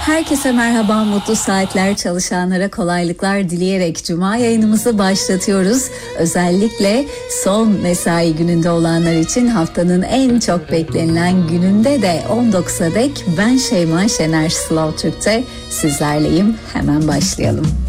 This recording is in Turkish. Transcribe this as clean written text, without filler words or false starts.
Herkese merhaba, mutlu saatler, çalışanlara kolaylıklar dileyerek Cuma yayınımızı başlatıyoruz. Özellikle son mesai gününde olanlar için haftanın en çok beklenilen gününde de 19'a dek ben Şeyma Şener Slow Türk'te sizlerleyim. Hemen başlayalım.